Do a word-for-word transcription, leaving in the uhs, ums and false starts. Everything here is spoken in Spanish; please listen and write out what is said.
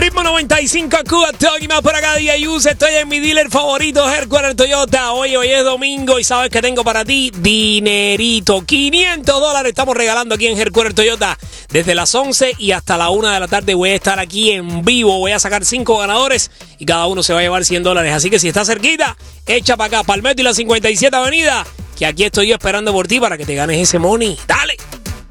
Ritmo noventa y cinco, Cuba, Tony más por acá, D J Us. Estoy en mi dealer favorito, Headquarter Toyota. Hoy, hoy es domingo y sabes que tengo para ti dinerito. quinientos dólares estamos regalando aquí en Headquarter Toyota. Desde las once y hasta la una de la tarde voy a estar aquí en vivo. Voy a sacar cinco ganadores y cada uno se va a llevar cien dólares. Así que si estás cerquita, echa para acá, Palmetto y la cincuenta y siete Avenida, que aquí estoy yo esperando por ti para que te ganes ese money. ¡Dale!